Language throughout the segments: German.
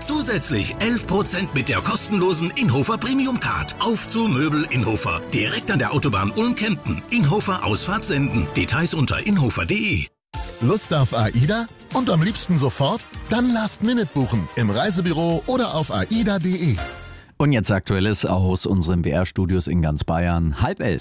Zusätzlich 11% mit der kostenlosen Inhofer Premium Card. Auf zu Möbel Inhofer. Direkt an der Autobahn Ulm-Kempten. Inhofer Ausfahrt Senden. Details unter inhofer.de. Lust auf AIDA? Und am liebsten sofort? Dann Last-Minute buchen. Im Reisebüro oder auf aida.de. Und jetzt Aktuelles aus unseren BR-Studios in ganz Bayern. 10:30.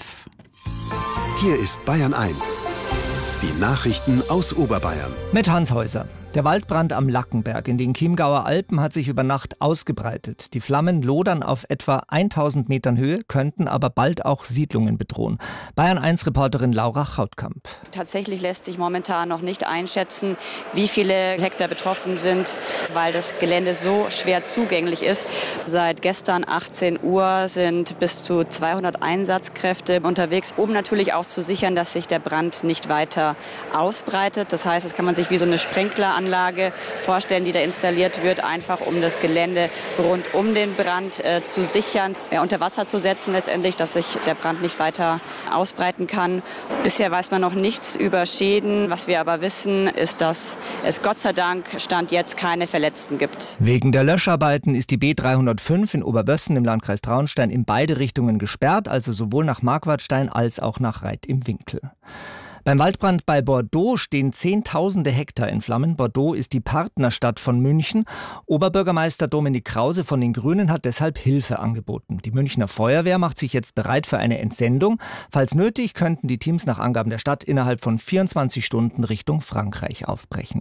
Hier ist Bayern 1. Die Nachrichten aus Oberbayern. Mit Hans Häuser. Der Waldbrand am Lackenberg in den Chiemgauer Alpen hat sich über Nacht ausgebreitet. Die Flammen lodern auf etwa 1000 Metern Höhe, könnten aber bald auch Siedlungen bedrohen. Bayern 1-Reporterin Laura Chautkamp. Tatsächlich lässt sich momentan noch nicht einschätzen, wie viele Hektar betroffen sind, weil das Gelände so schwer zugänglich ist. Seit gestern 18 Uhr sind bis zu 200 Einsatzkräfte unterwegs, um natürlich auch zu sichern, dass sich der Brand nicht weiter ausbreitet. Das heißt, das kann man sich wie so eine Sprinkleranlage vorstellen, die da installiert wird, einfach um das Gelände rund um den Brand zu sichern, unter Wasser zu setzen letztendlich, dass sich der Brand nicht weiter ausbreiten kann. Bisher weiß man noch nichts über Schäden. Was wir aber wissen, ist, dass es Gott sei Dank Stand jetzt keine Verletzten gibt. Wegen der Löscharbeiten ist die B305 in Oberbössen im Landkreis Traunstein in beide Richtungen gesperrt, also sowohl nach Marquardstein als auch nach Reit im Winkel. Beim Waldbrand bei Bordeaux stehen Zehntausende Hektar in Flammen. Bordeaux ist die Partnerstadt von München. Oberbürgermeister Dominik Krause von den Grünen hat deshalb Hilfe angeboten. Die Münchner Feuerwehr macht sich jetzt bereit für eine Entsendung. Falls nötig, könnten die Teams nach Angaben der Stadt innerhalb von 24 Stunden Richtung Frankreich aufbrechen.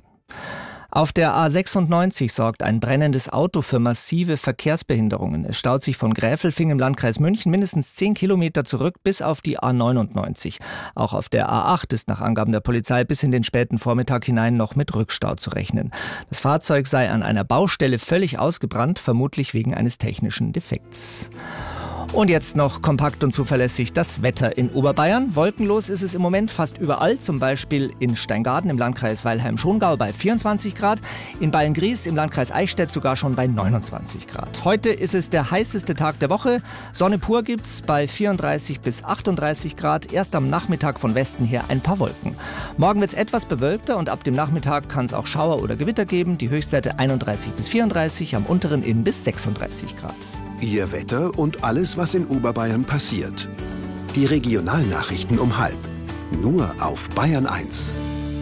Auf der A96 sorgt ein brennendes Auto für massive Verkehrsbehinderungen. Es staut sich von Gräfelfing im Landkreis München mindestens 10 Kilometer zurück bis auf die A99. Auch auf der A8 ist nach Angaben der Polizei bis in den späten Vormittag hinein noch mit Rückstau zu rechnen. Das Fahrzeug sei an einer Baustelle völlig ausgebrannt, vermutlich wegen eines technischen Defekts. Und jetzt noch kompakt und zuverlässig das Wetter in Oberbayern. Wolkenlos ist es im Moment fast überall, zum Beispiel in Steingaden im Landkreis Weilheim-Schongau bei 24 Grad, in Beilngries im Landkreis Eichstätt sogar schon bei 29 Grad. Heute ist es der heißeste Tag der Woche. Sonne pur gibt's bei 34 bis 38 Grad. Erst am Nachmittag von Westen her ein paar Wolken. Morgen wird's etwas bewölkter und ab dem Nachmittag kann es auch Schauer oder Gewitter geben. Die Höchstwerte 31 bis 34, am unteren Inn bis 36 Grad. Ihr Wetter und alles, was in Oberbayern passiert. Die Regionalnachrichten um 12:30. Nur auf Bayern 1.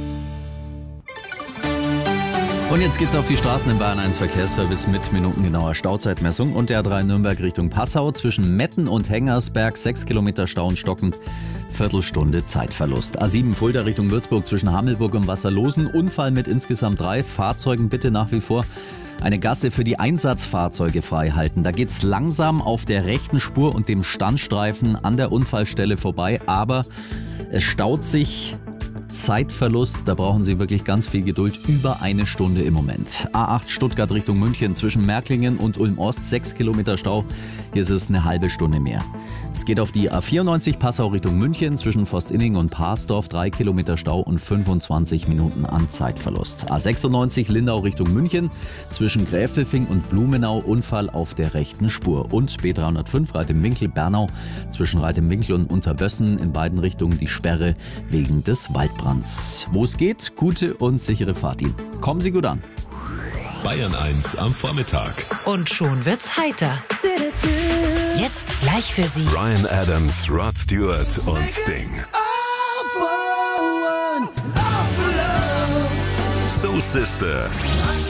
Und jetzt geht's auf die Straßen im Bayern 1 Verkehrsservice mit minutengenauer Stauzeitmessung und der A3 Nürnberg Richtung Passau zwischen Metten und Hengersberg 6 Kilometer Stau und stockend, Viertelstunde Zeitverlust. A7 Fulda Richtung Würzburg zwischen Hamelburg und Wasserlosen, Unfall mit insgesamt 3 Fahrzeugen, bitte nach wie vor eine Gasse für die Einsatzfahrzeuge frei halten. Da geht's langsam auf der rechten Spur und dem Standstreifen an der Unfallstelle vorbei, aber es staut sich. Zeitverlust, da brauchen Sie wirklich ganz viel Geduld, über eine Stunde im Moment. A8 Stuttgart Richtung München zwischen Märklingen und Ulm-Ost 6 Kilometer Stau, hier ist es eine halbe Stunde mehr. Es geht auf die A94 Passau Richtung München zwischen Forstinning und Parsdorf 3 Kilometer Stau und 25 Minuten an Zeitverlust. A96 Lindau Richtung München zwischen Gräfelfing und Blumenau, Unfall auf der rechten Spur. Und B305 Reit im Winkel Bernau zwischen Reit im Winkel und Unterbössen in beiden Richtungen die Sperre wegen des Waldbrands. Wo es geht, gute und sichere Fahrt Ihnen. Kommen Sie gut an. Bayern 1 am Vormittag. Und schon wird's heiter. Jetzt gleich für Sie Bryan Adams, Rod Stewart und Sting. Soul Sister.